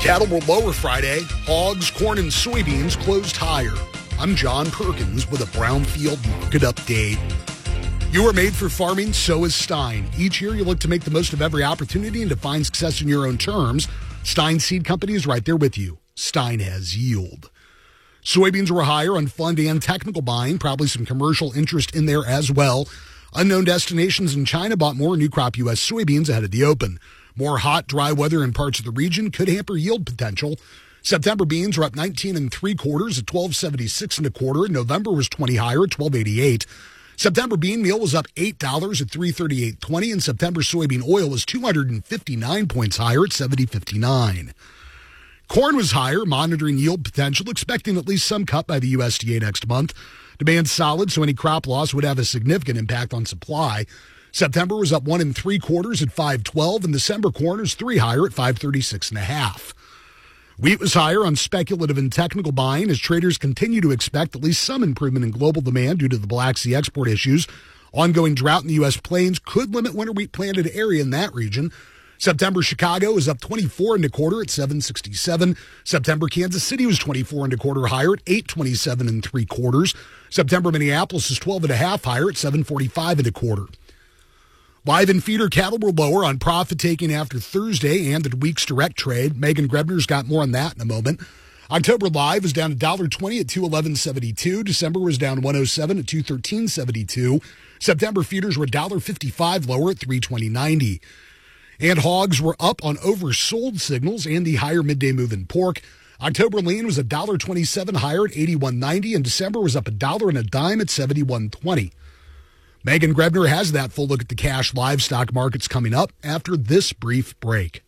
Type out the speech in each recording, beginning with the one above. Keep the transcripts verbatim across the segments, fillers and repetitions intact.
Cattle were lower Friday. Hogs, corn, and soybeans closed higher. I'm John Perkins with a Brownfield Market Update. You are made for farming, so is Stein. Each year you look to make the most of every opportunity and to find success in your own terms. Stein Seed Company is right there with you. Stein has yield. Soybeans were higher on fund and technical buying, probably some commercial interest in there as well. Unknown destinations in China bought more new crop U S soybeans ahead of the open. More hot, dry weather in parts of the region could hamper yield potential. September beans are up nineteen and three quarters at twelve seventy-six and a quarter. November was twenty higher at twelve eighty-eight. September bean meal was up eight dollars at three thirty-eight twenty, and September soybean oil was two hundred fifty-nine points higher at seventy fifty-nine. Corn was higher, monitoring yield potential, expecting at least some cut by the U S D A next month. Demand solid, so any crop loss would have a significant impact on supply. September was up one and three quarters at five twelve, and December corn is three higher at five thirty-six and a half. Wheat was higher on speculative and technical buying as traders continue to expect at least some improvement in global demand due to the Black Sea export issues. Ongoing drought in the U S plains could limit winter wheat planted area in that region. September Chicago is up twenty-four and a quarter at seven sixty-seven. September Kansas City was twenty-four and a quarter higher at eight twenty-seven and three quarters. September Minneapolis is twelve and a half higher at seven forty-five and a quarter. Live and feeder cattle were lower on profit taking after Thursday and the week's direct trade. Megan Grebner's got more on that in a moment. October live is down one dollar twenty at two eleven seventy-two. December was down one oh seven at two thirteen seventy-two. September feeders were one dollar fifty-five lower at three twenty ninety. And hogs were up on oversold signals and the higher midday move in pork. October lean was one dollar twenty-seven higher at eighty-one ninety, and December was up a dollar and a dime at seventy-one twenty. Megan Grebner has that full look at the cash livestock markets coming up after this brief break.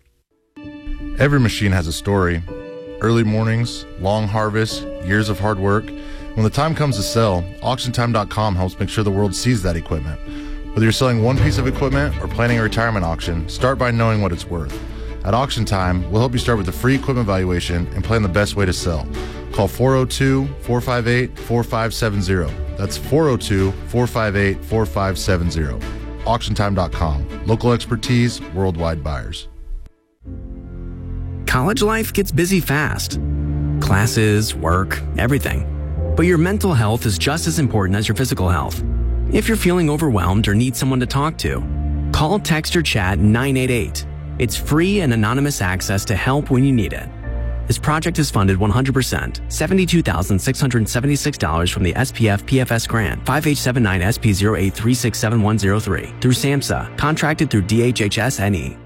Every machine has a story. Early mornings, long harvests, years of hard work. When the time comes to sell, auction time dot com helps make sure the world sees that equipment. Whether you're selling one piece of equipment or planning a retirement auction, start by knowing what it's worth. At Auction Time, we'll help you start with a free equipment valuation and plan the best way to sell. Call four oh two, four five eight, four five seven zero. That's four oh two, four five eight, four five seven zero. auction time dot com. Local expertise, worldwide buyers. College life gets busy fast. Classes, work, everything. But your mental health is just as important as your physical health. If you're feeling overwhelmed or need someone to talk to, call, text, or chat nine eight eight. It's free and anonymous access to help when you need it. This project is funded one hundred percent, seventy-two thousand six hundred seventy-six dollars from the S P F P F S grant, five H seven nine S P zero eight three six seven one zero three, through SAMHSA, contracted through D H H S N E.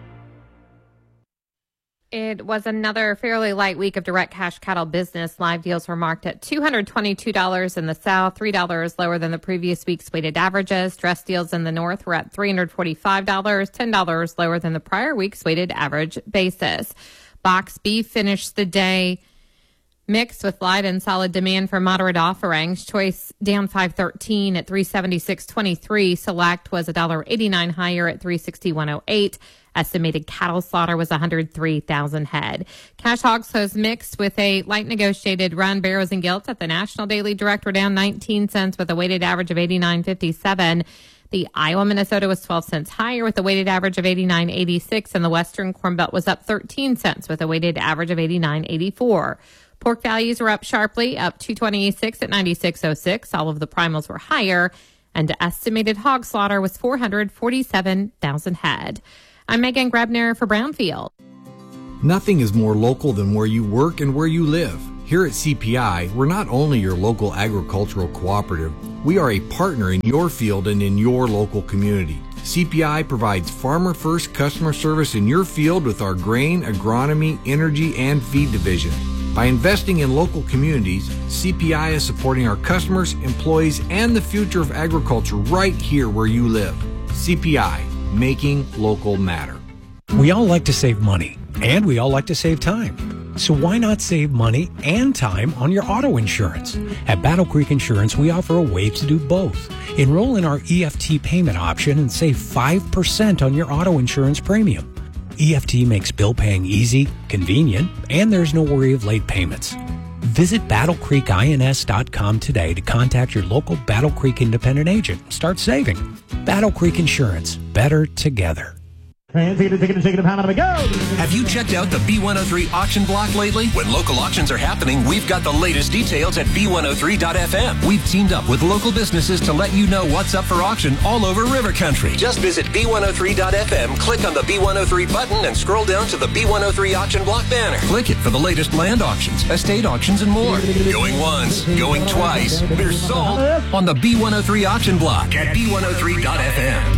It was another fairly light week of direct cash cattle business. Live deals were marked at two hundred twenty-two dollars in the South, three dollars lower than the previous week's weighted averages. Dress deals in the North were at three hundred forty-five dollars, ten dollars lower than the prior week's weighted average basis. Box beef finished the day mixed with light and solid demand for moderate offerings. Choice down five thirteen at three seventy-six twenty-three. Select was one dollar eighty-nine higher at three sixty-one oh eight. Estimated cattle slaughter was one hundred three thousand head. Cash hogs was mixed with a light negotiated run. Barrows and Gilts at the National Daily Direct were down nineteen cents with a weighted average of eighty-nine fifty-seven. The Iowa, Minnesota was twelve cents higher with a weighted average of eighty-nine eighty-six, and the Western Corn Belt was up thirteen cents with a weighted average of eighty-nine eighty-four. Pork values were up sharply, up two twenty-six at ninety-six oh six. All of the primals were higher, and estimated hog slaughter was four hundred forty-seven thousand head. I'm Megan Grebner for Brownfield. Nothing is more local than where you work and where you live. Here at C P I, we're not only your local agricultural cooperative, we are a partner in your field and in your local community. C P I provides farmer-first customer service in your field with our grain, agronomy, energy, and feed division. By investing in local communities, C P I is supporting our customers, employees, and the future of agriculture right here where you live. C P I, making local matter. We all like to save money, and we all like to save time. So why not save money and time on your auto insurance? At Battle Creek Insurance, we offer a way to do both. Enroll in our E F T payment option and save five percent on your auto insurance premium. E F T makes bill paying easy, convenient, and there's no worry of late payments. Visit battle creek ins dot com today to contact your local Battle Creek independent agent and start saving. Battle Creek Insurance, better together. Have you checked out the B one oh three auction block lately? When local auctions are happening, we've got the latest details at B one oh three dot F M. We've teamed up with local businesses to let you know what's up for auction all over River Country. Just visit B one oh three dot F M, click on the B one oh three button, and scroll down to the B one oh three auction block banner. Click it for the latest land auctions, estate auctions, and more. Going once, going twice, they're sold on the B one oh three auction block at B one oh three dot F M.